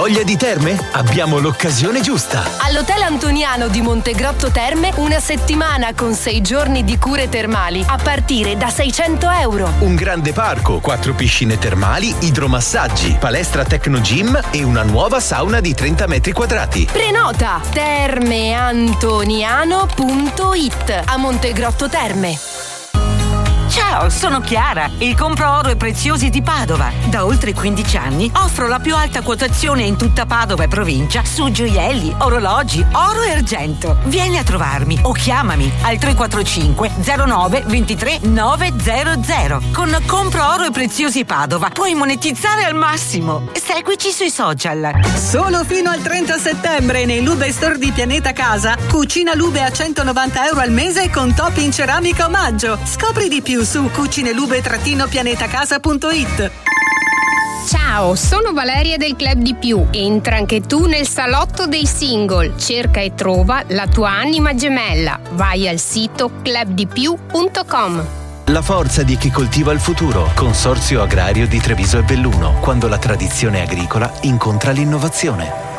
voglia di terme? Abbiamo l'occasione giusta! All'Hotel Antoniano di Montegrotto Terme una settimana con 6 giorni di cure termali a partire da €600. Un grande parco, 4 piscine termali, idromassaggi, palestra Tecnogym e una nuova sauna di 30 metri quadrati. Prenota termeantoniano.it a Montegrotto Terme. Ciao, sono Chiara, il compro oro e preziosi di Padova. Da oltre 15 anni offro la più alta quotazione in tutta Padova e provincia su gioielli, orologi, oro e argento. Vieni a trovarmi o chiamami al 345 09 23 900. Con Compro oro e preziosi Padova puoi monetizzare al massimo. Seguici sui social. Solo fino al 30 settembre nei Lube Store di Pianeta Casa, cucina Lube a €190 al mese con top in ceramica omaggio. Scopri di più su cucinelube-pianetacasa.it. Ciao, sono Valeria del Club di Più. Entra anche tu nel salotto dei single. Cerca e trova la tua anima gemella. Vai al sito clubdipiù.com. La forza di chi coltiva il futuro. Consorzio Agrario di Treviso e Belluno. Quando la tradizione agricola incontra l'innovazione.